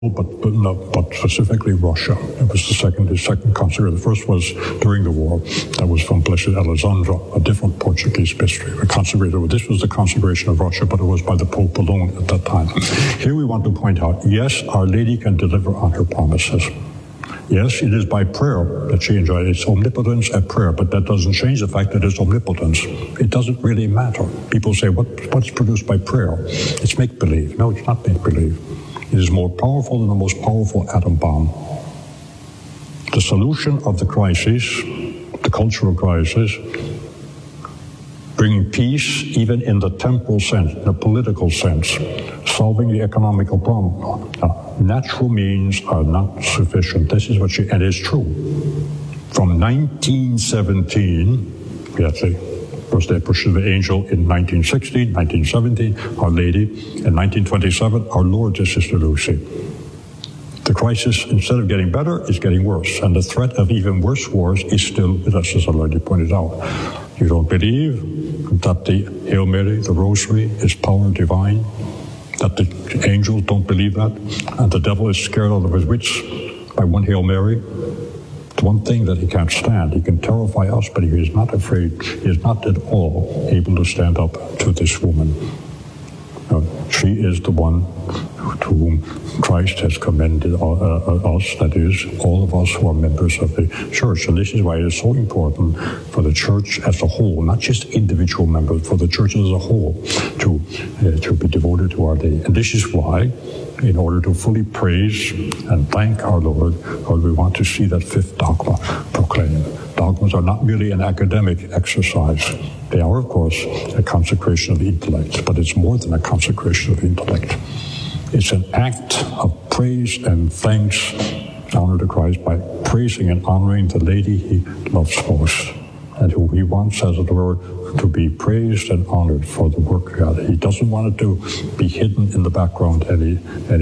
but specifically Russia. It was the second consecration. The first was during the war. That was from Blessed Alessandro, a different Portuguese mystery. This was the consecration of Russia, but it was by the Pope alone at that time. Here we want to point out, yes, Our Lady can deliver on her promises. Yes, it is by prayer that she enjoys its omnipotence at prayer, but that doesn't change the fact that it's omnipotence. It doesn't really matter. People say, what's produced by prayer? It's make-believe. No, it's not make-believe. It is more powerful than the most powerful atom bomb. The solution of the crisis, the cultural crisis, bringing peace even in the temporal sense, in the political sense, solving the economical problem. Natural means are not sufficient. This is what and it's true. From 1917, we had the first day of the angel in 1916, 1917, Our Lady, in 1927, our Lord and Sister Lucy. The crisis, instead of getting better, is getting worse, and the threat of even worse wars is still with us, as I already pointed out. You don't believe that the Hail Mary, the Rosary, is power divine? That the angels don't believe that? And the devil is scared out of his wits by one Hail Mary? It's one thing that he can't stand. He can terrify us, but he is not afraid. He is not at all able to stand up to this woman. She is the one to whom Christ has commended us, that is, all of us who are members of the church. And this is why it is so important for the church as a whole, not just individual members, for the church as a whole, to be devoted to Our Lady. And this is why, in order to fully praise and thank our Lord, we want to see that fifth dogma proclaimed. Dogmas are not merely an academic exercise. They are, of course, a consecration of the intellect, but it's more than a consecration of the intellect. It's an act of praise and thanks, honor to Christ, by praising and honoring the Lady he loves most, and who he wants, as it were, to be praised and honored for the work of God. He doesn't want it to be hidden in the background any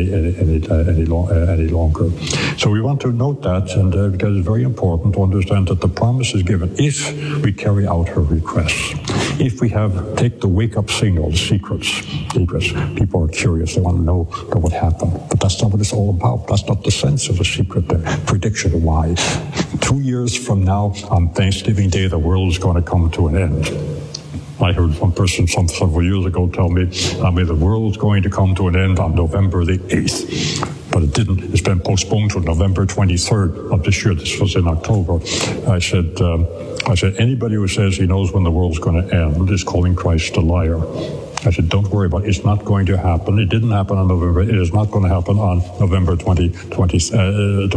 longer. So we want to note that, and because it's very important to understand that the promise is given if we carry out her requests. If we take the wake-up signal, the secrets. People are curious. They want to know what happened. But that's not what it's all about. That's not the sense of the secret, the prediction. Why? 2 years from now, on Thanksgiving Day, the world is going to come to an end. I heard one person several years ago tell me, the world's going to come to an end on November the 8th. But it didn't. It's been postponed to November 23rd of this year. This was in October. I said, anybody who says he knows when the world's going to end is calling Christ a liar. I said, don't worry about it. It's not going to happen. It didn't happen on November. It is not going to happen on November 23rd.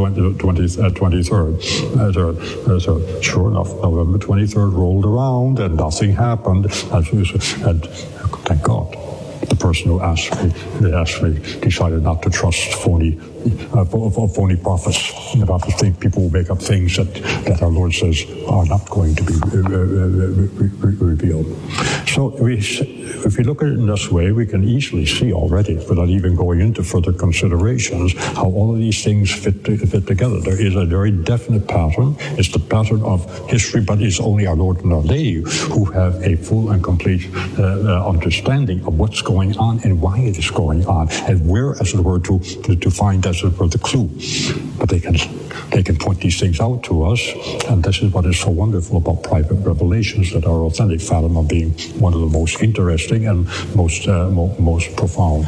Sure enough, November 23rd rolled around and nothing happened. And thank God. The person who asked me decided not to trust phony prophets. About to think people will make up things that our Lord says are not going to be revealed. So if we look at it in this way, we can easily see already, without even going into further considerations, how all of these things fit together. There is a very definite pattern. It's the pattern of history, but it's only our Lord and Our Lady who have a full and complete understanding of what's going on and why it is going on, and where, as it were, to find, as it were, the clue. But they can point these things out to us, and this is what is so wonderful about private revelations that are authentic. Fatima being one of the most interesting and most profound.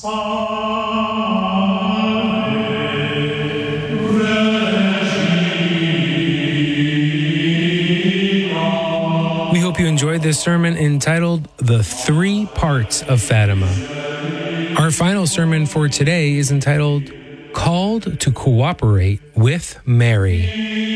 We hope you enjoyed this sermon entitled The Three Parts of Fatima. Our final sermon for today is entitled Called to Cooperate with Mary.